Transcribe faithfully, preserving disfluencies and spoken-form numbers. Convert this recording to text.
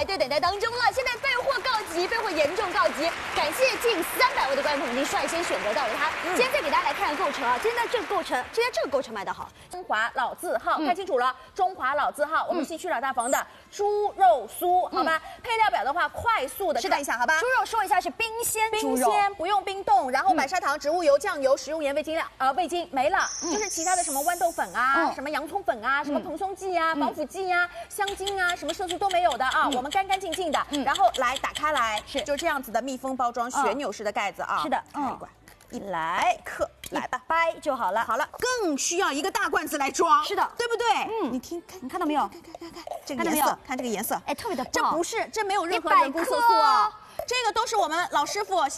排队等待当中了。现在备货告急，备货严重告急，感谢近三百位的观众朋友已经率先选择到了它。今天再给大家来看看构成啊，今天在这个构成，今天这个构成卖得好， 中华老字号，看清楚了，中华老字号，我们西区老大房的猪肉酥，好吧？配料表的话，快速的看一下，好吧？ 猪肉说一下是冰鲜猪肉， 冰鲜不用冰冻，然后白砂糖、植物油、酱油、食用盐、味精料，呃，味精没了，就是其他的什么豌豆粉啊，什么洋葱粉啊，什么蓬松剂啊、防腐剂啊、香精啊，什么色素都没有的啊，我们干干净净的，然后来打开来，是就这样子的密封包装，旋钮式的盖子啊， 是的， 开一罐。一来克，来吧， 掰就好了。 好了，更需要一个大罐子来装， 是的， 对不对？嗯，你听，看， 你看到没有？ 看看看看这个颜色，看这个颜色， 哎，特别的棒。 这不是，这没有任何人工色素啊，这个都是我们老师傅。